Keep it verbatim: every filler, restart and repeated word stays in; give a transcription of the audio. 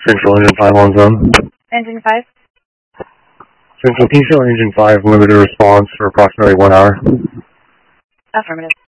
Central Engine five on zone. Engine five. Central, can you show Engine five limited response for approximately one hour? Affirmative.